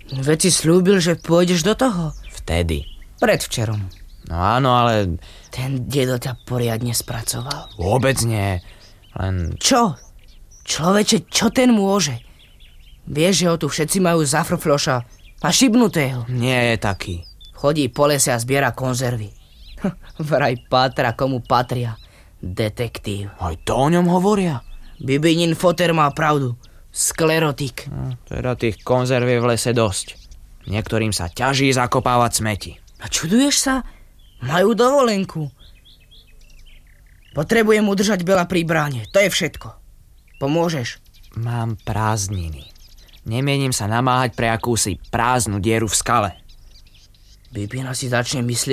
Veď si slúbil, že pôjdeš do toho. Vtedy. Predvčerom. No áno, ale... Ten dedo ťa poriadne spracoval. Vôbec nie. Len... Čo? Človeče, čo ten môže? Vieš, že ho tu všetci majú za frfloša a šibnutého. Nie je taký. Chodí po lese a zbiera konzervy. Vraj pátra, komu patria. Detektív. Aj to o ňom hovoria? Bibinin foter má pravdu. Sklerotik. Teda tých konzerv je v lese dosť. Niektorým sa ťaží zakopávať smeti. A čuduješ sa? Majú dovolenku. Potrebujem udržať Bela pri bráne. To je všetko. Pomôžeš? Mám prázdniny. Nemienim sa namáhať pre akúsi prázdnu dieru v skale. Bibina si začne myslieť,